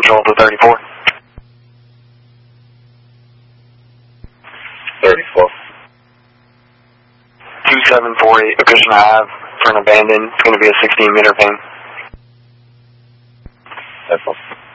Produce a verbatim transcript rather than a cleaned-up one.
Central to thirty-four. thirty-four. two seven four eight Acushnet Ave for an abandoned. It's going to be a sixteen meter ping. That's all.